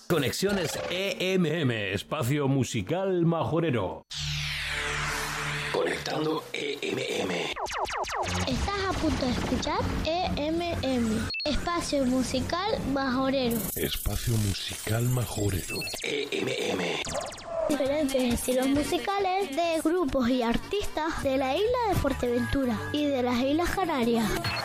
Conexiones EMM, espacio musical majorero. Conectando EMM. Estás a punto de escuchar EMM, espacio musical majorero. Espacio musical majorero. EMM. Diferentes estilos musicales de grupos y artistas de la isla de Fuerteventura y de las Islas Canarias.